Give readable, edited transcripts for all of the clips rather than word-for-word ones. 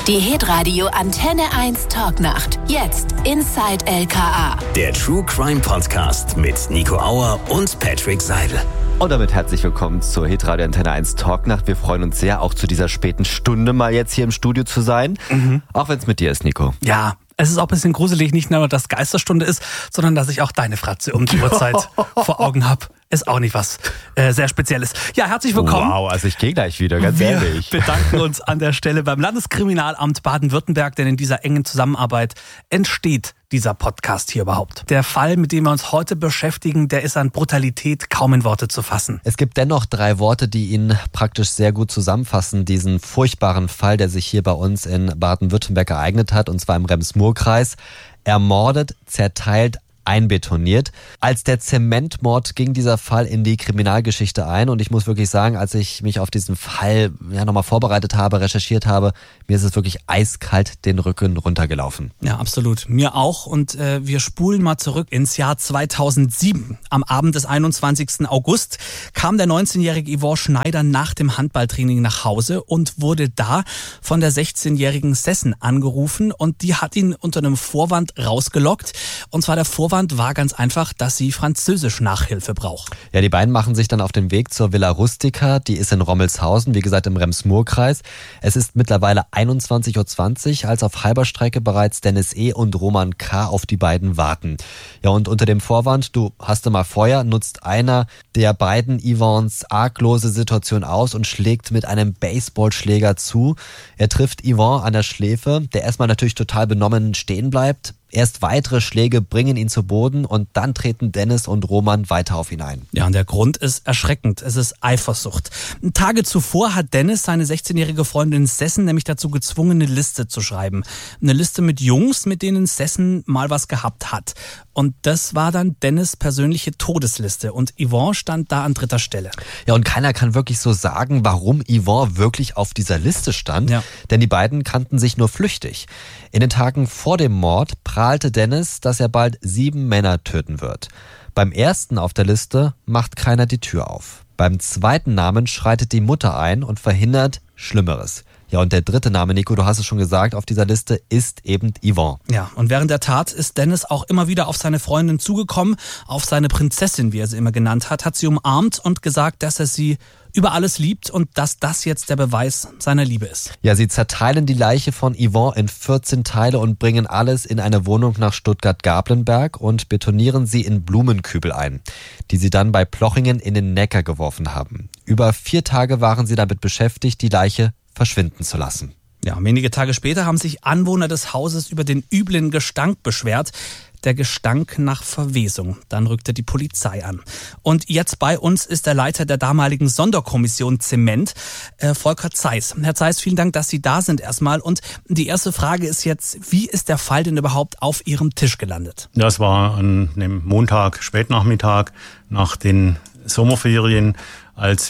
Die Hitradio Antenne 1 Talknacht. Jetzt Inside LKA. Der True Crime Podcast mit Nico Auer und Patrick Seidel. Und damit herzlich willkommen zur Hitradio Antenne 1 Talknacht. Wir freuen uns sehr, auch zu dieser späten Stunde mal jetzt hier im Studio zu sein. Auch wenn es mit dir ist, Nico. Ja, es ist auch ein bisschen gruselig, nicht nur, dass Geisterstunde ist, sondern dass ich auch deine Fratze um die Uhrzeit vor Augen habe. Ist auch nicht was sehr Spezielles. Ja, herzlich willkommen. Wow, also ich gehe gleich wieder, ganz ehrlich. Wir bedanken uns an der Stelle beim Landeskriminalamt Baden-Württemberg, denn in dieser engen Zusammenarbeit entsteht dieser Podcast hier überhaupt. Der Fall, mit dem wir uns heute beschäftigen, der ist an Brutalität kaum in Worte zu fassen. Es gibt dennoch 3 Worte, die ihn praktisch sehr gut zusammenfassen, diesen furchtbaren Fall, der sich hier bei uns in Baden-Württemberg ereignet hat, und zwar im Rems-Murr-Kreis. Ermordet, zerteilt, einbetoniert. Als der Zementmord ging dieser Fall in die Kriminalgeschichte ein, und ich muss wirklich sagen, als ich mich auf diesen Fall nochmal vorbereitet habe, recherchiert habe, mir ist es wirklich eiskalt den Rücken runtergelaufen. Ja, absolut. Mir auch, und wir spulen mal zurück ins Jahr 2007. Am Abend des 21. August kam der 19-jährige Yvonne Schneider nach dem Handballtraining nach Hause und wurde da von der 16-jährigen Sessen angerufen, und die hat ihn unter einem Vorwand rausgelockt. Und zwar der Vorwand war ganz einfach, dass sie Französisch-Nachhilfe braucht. Ja, die beiden machen sich dann auf den Weg zur Villa Rustica, die ist in Rommelshausen, wie gesagt im Rems-Murr-Kreis. Es ist mittlerweile 21.20 Uhr, als auf halber Strecke bereits Dennis E. und Roman K. auf die beiden warten. Ja, und unter dem Vorwand, du hast mal Feuer, nutzt einer der beiden Yvonnes arglose Situation aus und schlägt mit einem Baseballschläger zu. Er trifft Yvonne an der Schläfe, der erstmal natürlich total benommen stehen bleibt. Erst weitere Schläge bringen ihn zu Boden, und dann treten Dennis und Roman weiter auf ihn ein. Ja, und der Grund ist erschreckend. Es ist Eifersucht. Tage zuvor hat Dennis seine 16-jährige Freundin Sessen nämlich dazu gezwungen, eine Liste zu schreiben. Eine Liste mit Jungs, mit denen Sessen mal was gehabt hat. Und das war dann Dennis' persönliche Todesliste. Und Yvonne stand da an 3. Stelle. Ja, und keiner kann wirklich so sagen, warum Yvonne wirklich auf dieser Liste stand. Ja. Denn die beiden kannten sich nur flüchtig. In den Tagen vor dem Mord prahlte Dennis, dass er bald 7 Männer töten wird. Beim ersten auf der Liste macht keiner die Tür auf. Beim zweiten Namen schreitet die Mutter ein und verhindert Schlimmeres. Ja, und der 3. Name, Nico, du hast es schon gesagt, auf dieser Liste ist eben Yvonne. Ja, und während der Tat ist Dennis auch immer wieder auf seine Freundin zugekommen, auf seine Prinzessin, wie er sie immer genannt hat sie umarmt und gesagt, dass er sie über alles liebt und dass das jetzt der Beweis seiner Liebe ist. Ja, sie zerteilen die Leiche von Yvonne in 14 Teile und bringen alles in eine Wohnung nach Stuttgart-Gablenberg und betonieren sie in Blumenkübel ein, die sie dann bei Plochingen in den Neckar geworfen haben. Über 4 Tage waren sie damit beschäftigt, die Leiche verschwinden zu lassen. Ja, wenige Tage später haben sich Anwohner des Hauses über den üblen Gestank beschwert. Der Gestank nach Verwesung. Dann rückte die Polizei an. Und jetzt bei uns ist der Leiter der damaligen Sonderkommission Zement, Volker Zeiss. Herr Zeiss, vielen Dank, dass Sie da sind erstmal. Und die erste Frage ist jetzt, wie ist der Fall denn überhaupt auf Ihrem Tisch gelandet? Das war an einem Montag, Spätnachmittag, nach den Sommerferien, als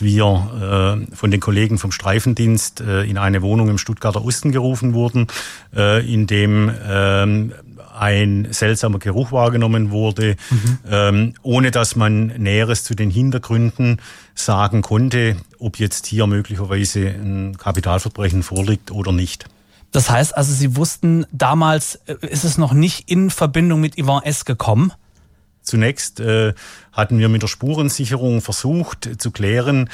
wir von den Kollegen vom Streifendienst in eine Wohnung im Stuttgarter Osten gerufen wurden, in dem ein seltsamer Geruch wahrgenommen wurde, ohne dass man Näheres zu den Hintergründen sagen konnte, ob jetzt hier möglicherweise ein Kapitalverbrechen vorliegt oder nicht. Das heißt also, Sie wussten damals, ist es noch nicht in Verbindung mit Yvonne S. gekommen? Zunächst hatten wir mit der Spurensicherung versucht zu klären,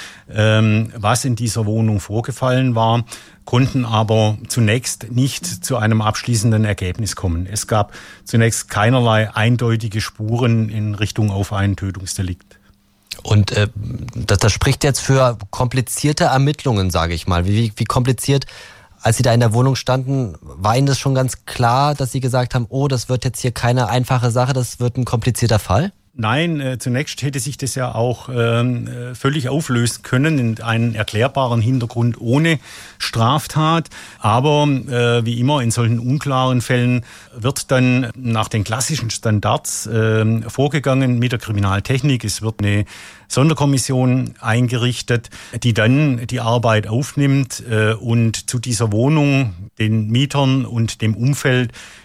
was in dieser Wohnung vorgefallen war, konnten aber zunächst nicht zu einem abschließenden Ergebnis kommen. Es gab zunächst keinerlei eindeutige Spuren in Richtung auf ein Tötungsdelikt. Und das spricht jetzt für komplizierte Ermittlungen, sage ich mal. Wie kompliziert? Als Sie da in der Wohnung standen, war Ihnen das schon ganz klar, dass Sie gesagt haben, oh, das wird jetzt hier keine einfache Sache, das wird ein komplizierter Fall? Nein, zunächst hätte sich das ja auch völlig auflösen können in einen erklärbaren Hintergrund ohne Straftat. Aber wie immer in solchen unklaren Fällen wird dann nach den klassischen Standards vorgegangen mit der Kriminaltechnik. Es wird eine Sonderkommission eingerichtet, die dann die Arbeit aufnimmt und zu dieser Wohnung, den Mietern und dem Umfeld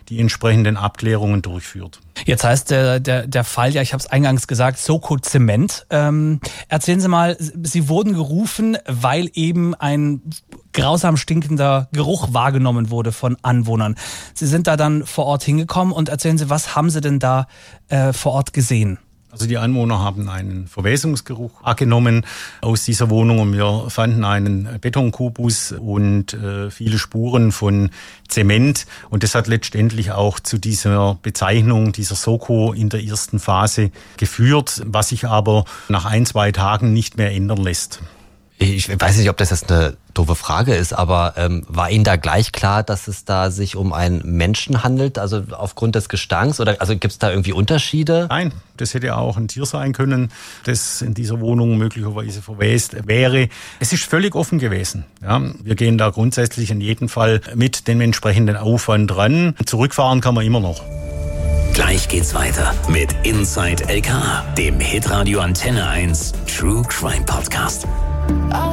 die entsprechenden Abklärungen durchführt. Jetzt heißt der Fall, ja, ich habe es eingangs gesagt, Soko Zement. Erzählen Sie mal, Sie wurden gerufen, weil eben ein grausam stinkender Geruch wahrgenommen wurde von Anwohnern. Sie sind da dann vor Ort hingekommen und erzählen Sie, was haben Sie denn da vor Ort gesehen? Also die Anwohner haben einen Verwesungsgeruch wahrgenommen aus dieser Wohnung und wir fanden einen Betonkubus und viele Spuren von Zement und das hat letztendlich auch zu dieser Bezeichnung dieser Soko in der ersten Phase geführt, was sich aber nach 1-2 Tagen nicht mehr ändern lässt. Ich weiß nicht, ob das jetzt eine doofe Frage ist, aber war Ihnen da gleich klar, dass es da sich um einen Menschen handelt, also aufgrund des Gestanks? Oder also gibt es da irgendwie Unterschiede? Nein, das hätte auch ein Tier sein können, das in dieser Wohnung möglicherweise verwest wäre. Es ist völlig offen gewesen. Ja, wir gehen da grundsätzlich in jedem Fall mit dem entsprechenden Aufwand ran. Zurückfahren kann man immer noch. Gleich geht's weiter mit Inside LKA, dem Hitradio Antenne 1 True Crime Podcast.